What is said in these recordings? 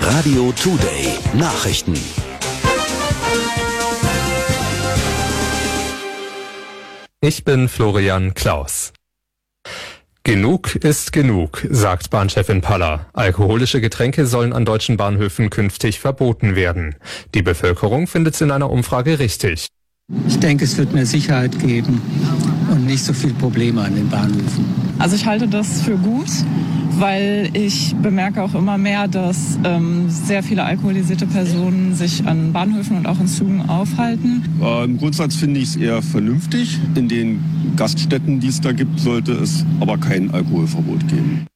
Radio Today Nachrichten. Ich bin Florian Klaus. Genug ist genug, sagt Bahnchefin Paller. Alkoholische Getränke sollen an deutschen Bahnhöfen künftig verboten werden. Die Bevölkerung findet es in einer Umfrage richtig. Ich denke, es wird mehr Sicherheit geben und nicht so viele Probleme an den Bahnhöfen. Also ich halte das für gut, weil ich bemerke auch immer mehr, dass sehr viele alkoholisierte Personen sich an Bahnhöfen und auch in Zügen aufhalten. Im Grundsatz finde ich es eher vernünftig. In den Gaststätten, die es da gibt, sollte es aber kein Alkoholverbot geben.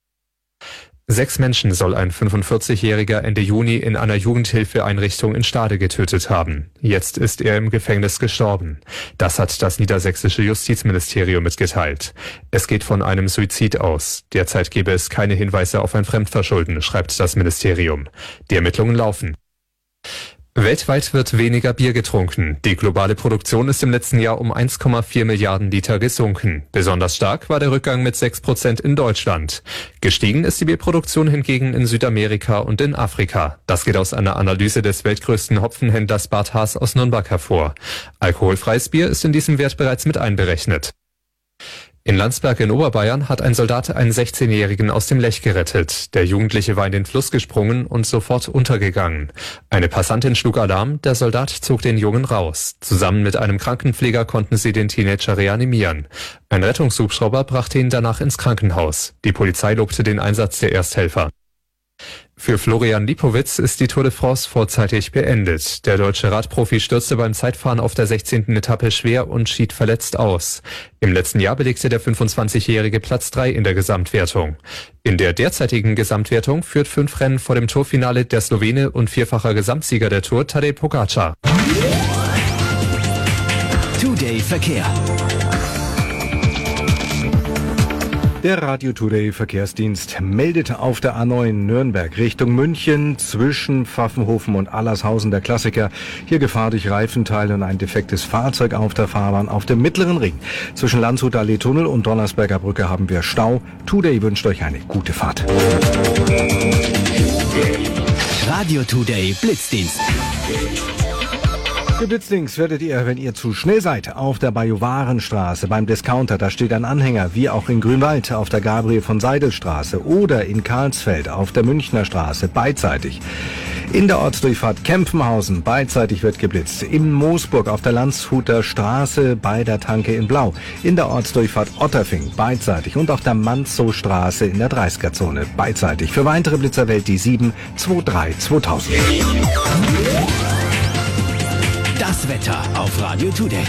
6 Menschen soll ein 45-Jähriger Ende Juni in einer Jugendhilfeeinrichtung in Stade getötet haben. Jetzt ist er im Gefängnis gestorben. Das hat das niedersächsische Justizministerium mitgeteilt. Es geht von einem Suizid aus. Derzeit gebe es keine Hinweise auf ein Fremdverschulden, schreibt das Ministerium. Die Ermittlungen laufen. Weltweit wird weniger Bier getrunken. Die globale Produktion ist im letzten Jahr um 1,4 Milliarden Liter gesunken. Besonders stark war der Rückgang mit 6% in Deutschland. Gestiegen ist die Bierproduktion hingegen in Südamerika und in Afrika. Das geht aus einer Analyse des weltgrößten Hopfenhändlers Bart Haas aus Nürnberg hervor. Alkoholfreies Bier ist in diesem Wert bereits mit einberechnet. In Landsberg in Oberbayern hat ein Soldat einen 16-Jährigen aus dem Lech gerettet. Der Jugendliche war in den Fluss gesprungen und sofort untergegangen. Eine Passantin schlug Alarm, der Soldat zog den Jungen raus. Zusammen mit einem Krankenpfleger konnten sie den Teenager reanimieren. Ein Rettungshubschrauber brachte ihn danach ins Krankenhaus. Die Polizei lobte den Einsatz der Ersthelfer. Für Florian Lipowitz ist die Tour de France vorzeitig beendet. Der deutsche Radprofi stürzte beim Zeitfahren auf der 16. Etappe schwer und schied verletzt aus. Im letzten Jahr belegte der 25-Jährige Platz 3 in der Gesamtwertung. In der derzeitigen Gesamtwertung führt 5 Rennen vor dem Tourfinale der Slowene und 4-facher Gesamtsieger der Tour Tadej Pogačar. Today Verkehr. Der Radio Today Verkehrsdienst meldet auf der A9 Nürnberg Richtung München zwischen Pfaffenhofen und Allershausen der Klassiker. Hier Gefahr durch Reifenteile und ein defektes Fahrzeug auf der Fahrbahn auf dem Mittleren Ring. Zwischen Landshuter Allee-Tunnel und Donnersberger Brücke haben wir Stau. Today wünscht euch eine gute Fahrt. Radio Today Blitzdienst. Geblitzdings werdet ihr, wenn ihr zu schnell seid, auf der Bajuwarenstraße beim Discounter. Da steht ein Anhänger, wie auch in Grünwald auf der Gabriel von Seidel Straße oder in Karlsfeld auf der Münchner Straße beidseitig. In der Ortsdurchfahrt Kempfenhausen beidseitig wird geblitzt. In Moosburg auf der Landshuter Straße bei der Tanke in Blau. In der Ortsdurchfahrt Otterfing beidseitig und auf der Manzow-Straße in der 30er-Zone beidseitig. Für weitere Blitzer wählt die 723 2000. Das Wetter auf Radio Today.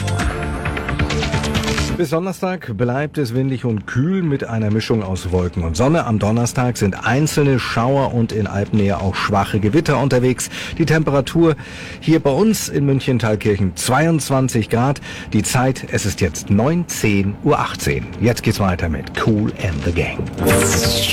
Bis Donnerstag bleibt es windig und kühl mit einer Mischung aus Wolken und Sonne. Am Donnerstag sind einzelne Schauer und in Alpennähe auch schwache Gewitter unterwegs. Die Temperatur hier bei uns in München-Thalkirchen 22 Grad. Die Zeit, es ist jetzt 19:18 Uhr. Jetzt geht's weiter mit Kool and the Gang.